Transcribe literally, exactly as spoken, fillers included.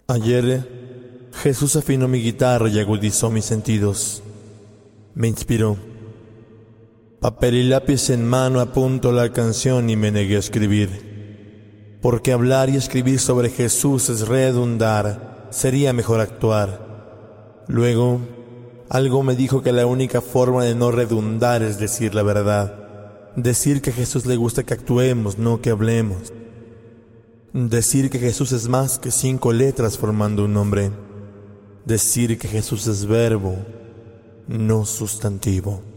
Ayer, Jesús afinó mi guitarra y agudizó mis sentidos. Me inspiró. Papel y lápiz en mano apunto la canción y me negué a escribir. Porque hablar y escribir sobre Jesús es redundar, sería mejor actuar. Luego, algo me dijo que la única forma de no redundar es decir la verdad. Decir que a Jesús le gusta que actuemos, no que hablemos. Decir que Jesús es más que cinco letras formando un nombre. Decir que Jesús es verbo, no sustantivo.